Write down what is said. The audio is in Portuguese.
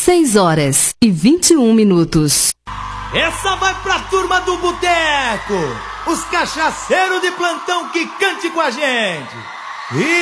6h21. Essa vai pra turma do boteco, os cachaceiros de plantão que cante com a gente.